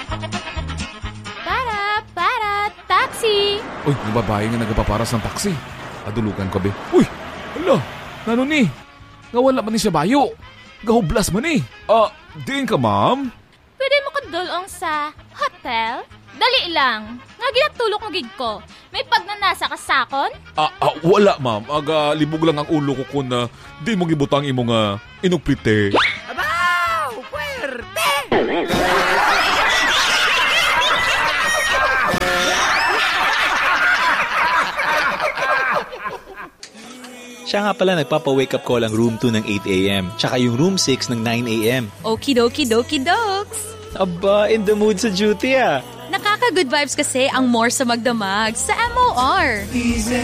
Taxi! Uy, yung babae nga nagapaparas ng taxi. Adulukan ko, be. Uy, hala, nano ni? Nga wala man ni siya bayo. Gahublas man ni. Diin ka, ma'am? Pwede mo kadulong sa hotel? Dali lang. Nga ginatulok mo gig ko. May pagnanasa ka sakon? Wala, ma'am. Aga, libog lang ang ulo ko kung di mo gibutang imo nga inugplite. Abaw! Puwerte! Siya nga pala nagpapa-wake up call ang room 2 ng 8 a.m. Tsaka yung room 6 ng 9 a.m. Okidoki dokes. Aba, in the mood sa duty ah. Nakaka-good vibes kasi ang more sa magdamag sa MOR.